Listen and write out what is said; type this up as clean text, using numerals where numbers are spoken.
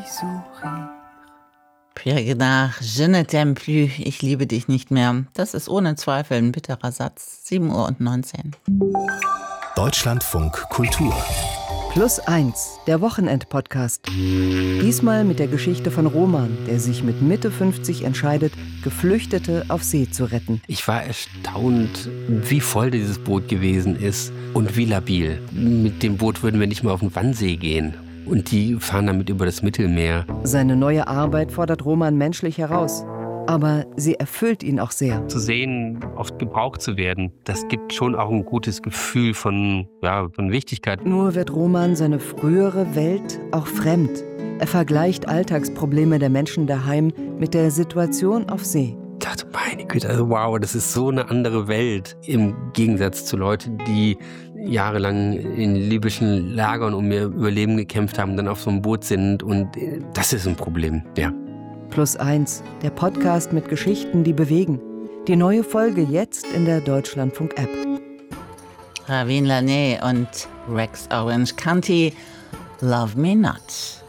sourire. Pierre Guénard, Je ne t'aime plus, ich liebe dich nicht mehr. Das ist ohne Zweifel ein bitterer Satz. 7:19 Uhr. Deutschlandfunk Kultur. +1, der Wochenend-Podcast. Diesmal mit der Geschichte von Roman, der sich mit Mitte 50 entscheidet, Geflüchtete auf See zu retten. Ich war erstaunt, wie voll dieses Boot gewesen ist und wie labil. Mit dem Boot würden wir nicht mal auf den Wannsee gehen. Und die fahren damit über das Mittelmeer. Seine neue Arbeit fordert Roman menschlich heraus. Aber sie erfüllt ihn auch sehr. Zu sehen, oft gebraucht zu werden, das gibt schon auch ein gutes Gefühl von Wichtigkeit. Nur wird Roman seine frühere Welt auch fremd. Er vergleicht Alltagsprobleme der Menschen daheim mit der Situation auf See. Ich dachte, meine Güte, also wow, das ist so eine andere Welt. Im Gegensatz zu Leuten, die jahrelang in libyschen Lagern um ihr Überleben gekämpft haben, dann auf so einem Boot sind. Und das ist ein Problem, ja. +1, der Podcast mit Geschichten, die bewegen. Die neue Folge jetzt in der Deutschlandfunk-App. Ravin Laney und Rex Orange County, Love Me Not.